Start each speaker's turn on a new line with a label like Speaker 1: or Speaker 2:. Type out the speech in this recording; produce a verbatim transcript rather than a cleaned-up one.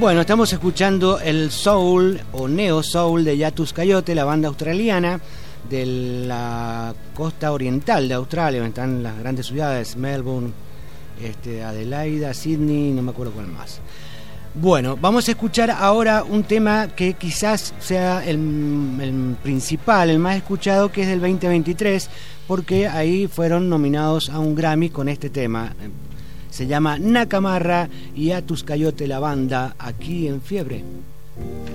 Speaker 1: Bueno, estamos escuchando el soul o neo soul de Yatus Coyote, la banda australiana de la costa oriental de Australia, donde están las grandes ciudades, Melbourne, este, Adelaida, Sydney, no me acuerdo cuál más. Bueno, vamos a escuchar ahora un tema que quizás sea el, el principal, el más escuchado, que es del veinte veintitrés, porque ahí fueron nominados a un Grammy con este tema. Se llama Nacamarra y Yatus Coyote, la banda, aquí en Fiebre.